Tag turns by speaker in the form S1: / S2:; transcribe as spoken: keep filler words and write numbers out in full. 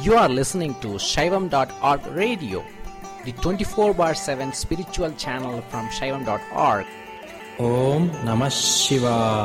S1: You are listening to Shaivam dot org radio, the twenty-four bar seven spiritual channel from Shaivam dot org.
S2: Om Namah Shivaya.